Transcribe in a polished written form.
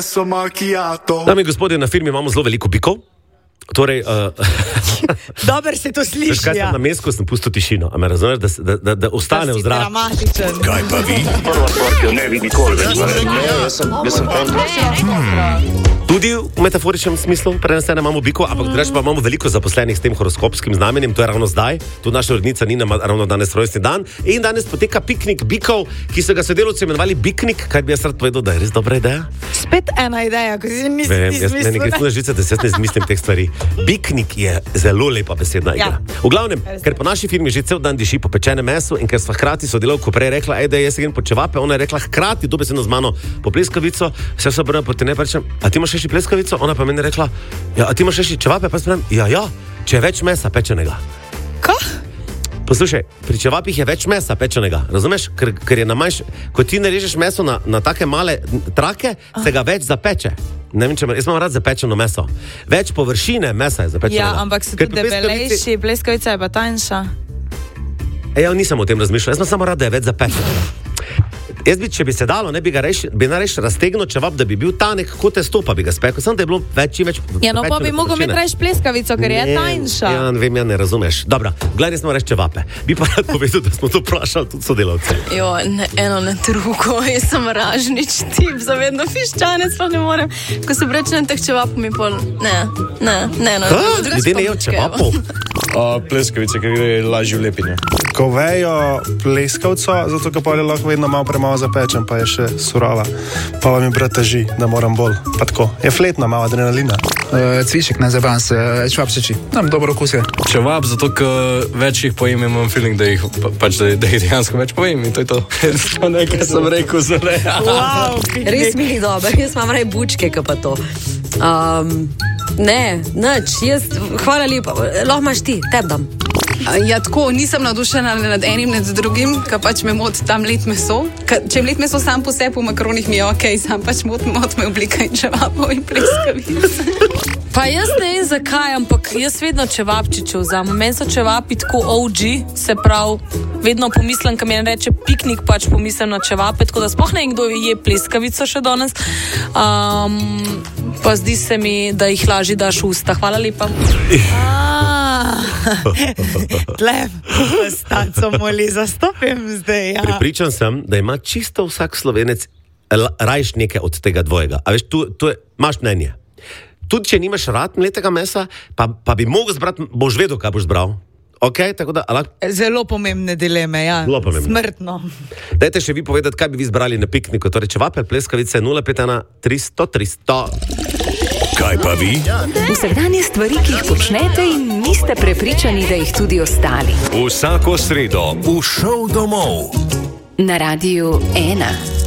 Dame in gospodje, na firmi imamo zelo veliko bikov. Torej, Dober se to sliši, ja. Na mestu sem pustil tišino, a me razumeš, da ostane v zdrav. Dramatičen. Kaj pa vi? Prva stvar, ki jo ne vidi nikoli več. Jaz sem Tudi v metaforičnem smislu prenesene imamo bikov, ampak drugače pa imamo veliko zaposlenih s tem horoskopskim znamenjem, to je ravno zdaj. Tu naša urednica Nina ima ravno danes rojstni dan in danes poteka piknik bikov, ki so ga sodelavci imenovali Biknik, kaj bi jaz rad povedal, da je res dobra ideja. Spet ena ideja, ko si nisi izmislil. Nekaj smo žice, da se jaz ne izmislim teh stvari. Piknik je zelo lepa besedna igra. V glavnem, ker po naši firmi že cel dan diši po pečenem mesu in ker sva hkrati sodelavko prej rekla, da jaz grem po čevape, ona je rekla hkrati dobesedno z mano po pleskavico, vse se obrnem proti njej, pa rečem, a ti imaš še pleskavico? Ona pa meni rekla, ja, a ti imaš še čevape? Pa sprem, ja, če je več mesa pečenega. Ko? Poslušaj, pri čevapih je več mesa pečenega, razumeš? Ker je na manjš, ko ti narežeš meso na take male trake, se ga več zapeče. Ne vem, jaz imam rad zapečeno meso. Več površine mesa je zapečenega. Ja, ampak so tudi debelejši, pleskavica je pa tanjša. Ja, nisem o tem razmišljal, jaz sem samo rad, da je več zapečenega. Jaz bi, če bi se dalo, bi nareš raztegnil čevap, da bi bil tanek kot testo, pa bi ga spekel. Sem, da je bilo več. Ja, no pa bi mogel imeti reč pleskavico, ker je tanjša. Ja, ne vem, ne razumeš. Dobro, gledaj, smo reči čevape. Bi pa rad povedal, da smo to vprašali tudi sodelavce. Jo, ne eno, ne drugo, jaz sem ražnič tip, zavedno piščanec, pa ne morem. Ko se brečem teh čevapov, mi pol, ne. Ljudje ne jejo čevapov? Pleskavice, ker gre lažje v lepinju. Ko vejo pleskavco, zato ker pa je lahko vedno malo premalo zapečen, pa je še surova. Pa vam je brat teži, da moram bolj. Pa tako, je fletna, malo adrenalina. Cviček, ne zabavam se, čevapčiči. Tam dobro okus je. Čevap, zato ker več jih pojem, imam feeling, da jih dejansko več pojem in to je to. To nekaj sem rekel zelo. Wow, Res mi ni dobro, jaz imam raje bučke, ka pa to. Ne, nič, hvala lepa, lahko imaš ti, teb dam. Ja, tako, nisem navdušena nad enim, nad drugim, ker pač me moti tam let meso. Če let meso sam po sebi v makaronih mi je okej, sam pač moti me oblika in čevapov in pleskavic. Pa jaz ne vem zakaj, ampak jaz vedno čevapčiče vzamem. Meni so čevapi tako OG, se pravi, vedno pomislim, ko mi reče piknik, pač pomislim na čevape, tako da sploh ne vem, kdo je pleskavico še danes. Pa zdi se mi, da jih lažje daš v usta. Hvala lepa. Tlep, stanco moli, zastopim zdaj, ja. Pripričan sem, da ima čisto vsak Slovenec rajš nekaj od tega dvojega. A veš, tu imaš mnenje. Tudi, če nimaš rad mletega mesa, pa bi mogel zbrati, boš vedel, kaj boš zbral. Okay, tako da, zelo pomembne dileme, ja. Smrtno. Dajte še vi povedati, kaj bi vi zbrali na pikniku. Torej, čevape, pleskavice, 051 300 300. Kaj pa vi? Vsakdanje stvari, ki jih počnete in niste prepričani, da jih tudi ostali. Vsako sredo v Šov domov. Na Radiu 1.